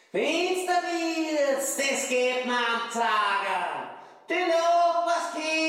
Finster wird's, das geht man am Tage. Du noch was geht.